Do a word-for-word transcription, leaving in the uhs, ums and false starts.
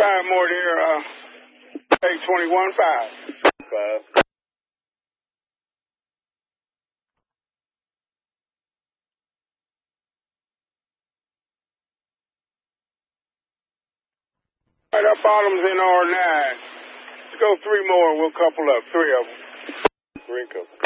Five more there, uh, eight twenty-one, five. Five. All right, our bottom's in R nine. Let's go three more. We'll couple up. Three of them. Three couple.